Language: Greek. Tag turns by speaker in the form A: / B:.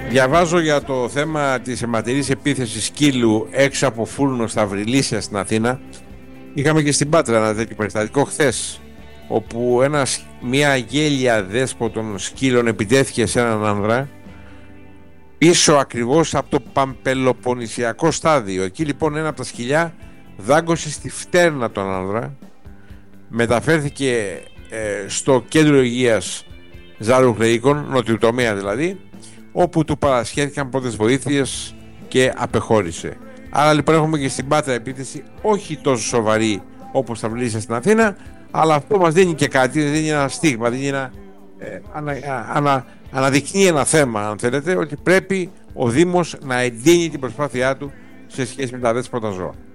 A: Διαβάζω για το θέμα της αιματηρής επίθεσης σκύλου έξω από φούρνο στα Βρυλίσια στην Αθήνα. Είχαμε και στην Πάτρα ένα τέτοιο περιστατικό χθες, όπου μια γέλια δέσποτων σκύλων επιτέθηκε σε έναν άνδρα πίσω ακριβώς από το Παμπελοποννησιακό στάδιο. Εκεί λοιπόν ένα από τα σκυλιά δάγκωσε στη φτέρνα τον άνδρα, μεταφέρθηκε στο κέντρο υγείας Ζάρου Χλεΐκων, νοτιοτομέα δηλαδή, όπου του παρασχέθηκαν πρώτες βοήθειες και απεχώρησε. Άρα λοιπόν έχουμε και στην Πάτρα επίθεση όχι τόσο σοβαρή όπως θα βρείτε στην Αθήνα, αλλά αυτό μας δίνει και κάτι, δίνει ένα στίγμα, δίνει αναδεικνύει ένα θέμα, αν θέλετε, ότι πρέπει ο Δήμος να εντείνει την προσπάθειά του σε σχέση με τα αδέσποτα ζώα.